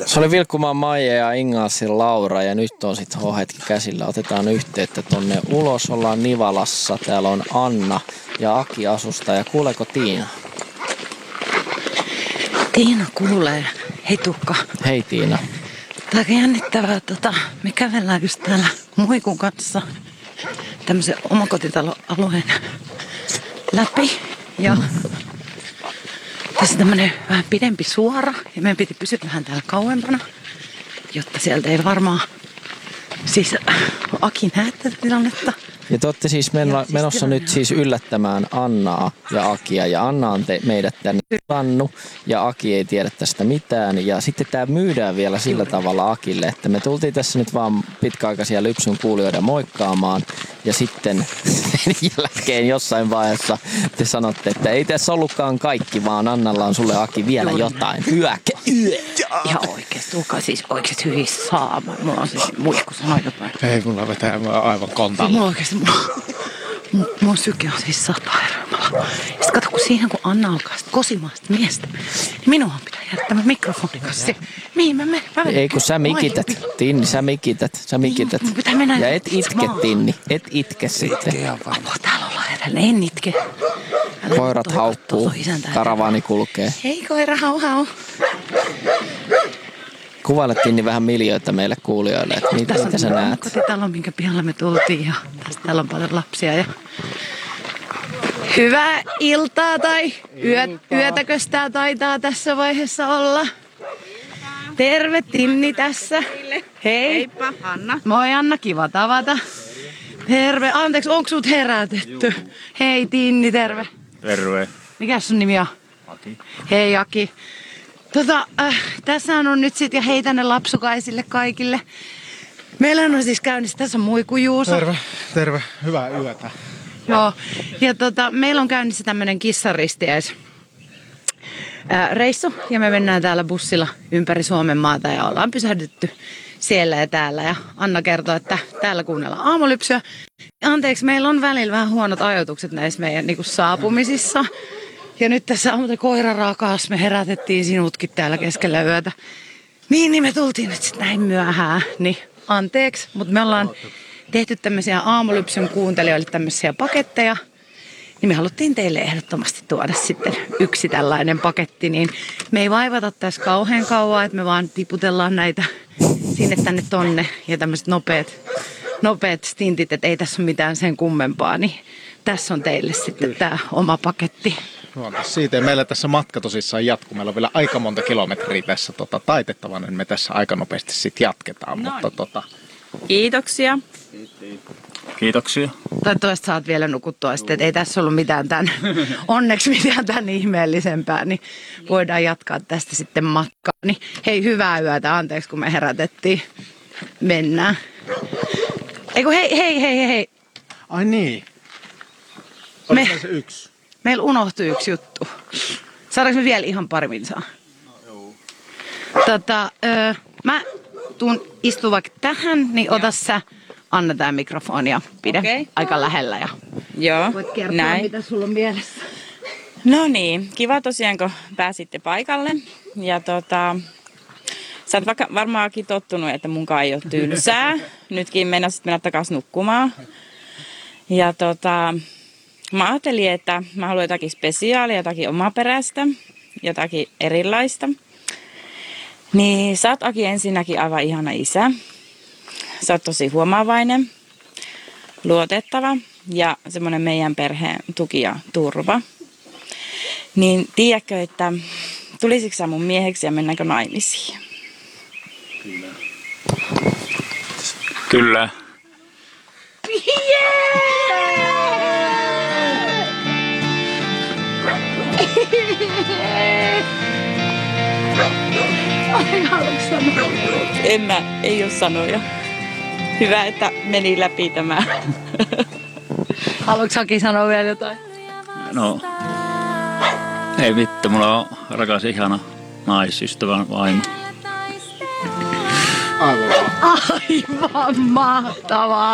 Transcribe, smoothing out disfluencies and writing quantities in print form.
Se oli Vilkkumaan Maija ja Ingaasin Laura ja nyt on sitten hohetkin käsillä. Otetaan yhteyttä tonne ulos. Ollaan Nivalassa. Täällä on Anna ja Aki asusta. Ja kuuleeko Tiina? Tiina kuulee. Hei Tukka. Hei Tiina. Tää on jännittävää. Me kävellään just täällä Muikun kanssa tämmöisen omakotitaloalueen läpi. Ja tässä tämmönen vähän pidempi suora. Ja meidän piti pysyä vähän täällä kauempana, jotta sieltä ei varmaan siis Aki näe tätä tilannetta. Ja te olette siis menossa nyt siis yllättämään Annaa ja Akia. Ja Anna on meidät tänne pannut ja Aki ei tiedä tästä mitään. Ja sitten tämä myydään vielä sillä tavalla Akille, että me tultiin tässä nyt vaan pitkäaikaisia Lypsyn kuulijoita moikkaamaan. Ja sitten sen jälkeen jossain vaiheessa te sanotte, että ei tässä ollutkaan kaikki, vaan Annalla on sulle Aki vielä jotain. Ihan oikeesti, tulkaa siis oikeesti hyvin saama. Mulla on siis Muikku sanoi jotain. Ei mulla vetää, mä oon aivan kontalla. Mulla oikeesti, mun syke on siis 100 euroa. Sitten kato, kun Anna alkaa kosimaan sitä miestä, niin minunhan pitää jäädä tämä mikrofoni kanssa. Mihin mä menen? Ei kun sä mikität, Tinni, sä mikität. Mun pitää mennä. Ja et itke, Tinni, et itke sitten. Apua, täällä ollaan edelleen, en itke. Koirat haukkuu, karavaani kulkee. Hei koira, hau. Kuvaile Tinni vähän miljöitä meille kuulijoille, että mitä sä näet. Kotitalo, minkä pihalla me tultiin ja täällä on paljon lapsia. Ja hyvää iltaa tai yötäkös tää taitaa tässä vaiheessa olla. Terve, Tinni tässä. Hei. Heippa, Anna. Moi Anna, kiva tavata. Terve. Anteeksi, onko sut herätetty? Hei Tinni, terve. Terve. Mikäs sun nimi on? Aki. Hei Aki. Tässä on nyt sitten ja hei tänne lapsukaisille kaikille. Meillä on siis käynnissä, tässä on Muikku Juuso. Terve. Hyvää yötä. Joo, ja meillä on käynnissä tämmönen kissaristiäis reissu ja me mennään täällä bussilla ympäri Suomen maata ja ollaan pysähdytty siellä ja täällä. Ja Anna kertoo, että täällä kuunnellaan aamulypsyä. Anteeksi, meillä on välillä vähän huonot ajoitukset näissä meidän niinku saapumisissa. Ja nyt tässä on koira rakas, me herätettiin sinutkin täällä keskellä yötä. Niin me tultiin nyt sitten näin myöhään, niin anteeksi. Mutta me ollaan tehty tämmöisiä aamulypsyn kuuntelijoille tämmöisiä paketteja. Niin me haluttiin teille ehdottomasti tuoda sitten yksi tällainen paketti. Niin me ei vaivata tässä kauhean kauan, että me vaan tiputellaan näitä sinne tänne tonne. Ja tämmöiset nopeat stintit, että ei tässä ole mitään sen kummempaa. Niin tässä on teille sitten tämä oma paketti. Siitä meillä tässä matka tosissaan jatkuu. Meillä on vielä aika monta kilometriä tässä taitettavana, niin me tässä aika nopeasti sitten jatketaan. No Mutta Kiitoksia. Kiitoksia. Toivottavasti saat vielä nukuttua sitten, että ei tässä ollut onneksi mitään tämän ihmeellisempää, niin voidaan jatkaa tästä sitten matkaa. Niin hei, hyvää yötä, anteeksi kun me herätettiin. Mennään. Eiku hei. Ai niin. Oliko se yksi? Meillä unohtui yksi juttu. Saadaanko me vielä ihan pari minsaa? No, joo. Mä tuun istua vaikka tähän, niin ota sä Anna tää mikrofoni ja pidä aika lähellä. Ja Joo, voit kertoa, näin. mitä sulla on mielessä. No niin, kiva tosiaan, kun pääsitte paikalle. Ja sä oot varmaankin tottunut, että munkaan ei ole tylsää. Nytkin meinasit mennä takaisin nukkumaan. Ja mä ajattelin, että mä haluan jotakin spesiaalia, jotakin omaperäistä, jotakin erilaista. Niin sä oot Aki ensinnäkin aivan ihana isä. Sä oot tosi huomaavainen, luotettava ja semmoinen meidän perheen tuki ja turva. Niin tiedätkö, että tulisitko sä mun mieheksi ja mennäänkö naimisiin? Kyllä. Ei ole sanoja. Hyvä, että meni läpi tämä. Haluatko Aki sanoa vielä jotain? No, ei vittu, mulla on rakas ihana naisystävän vaimo. Aivan. Aivan mahtavaa.